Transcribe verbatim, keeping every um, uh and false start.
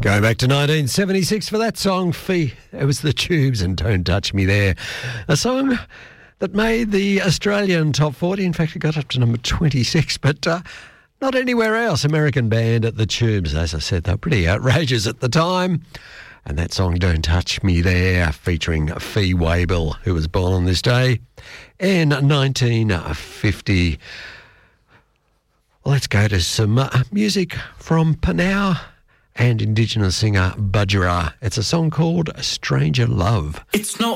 Going back to nineteen seventy-six for that song, Fee. It was the Tubes and Don't Touch Me There. A song that made the Australian top forty. In fact, it got up to number twenty-six, but uh, not anywhere else. American band at the Tubes. As I said, they were pretty outrageous at the time. And that song, Don't Touch Me There, featuring Fee Waybill, who was born on this day in nineteen fifty. Well, let's go to some uh, music from Panau and Indigenous singer Budgerah. It's a song called Stranger Love. It's not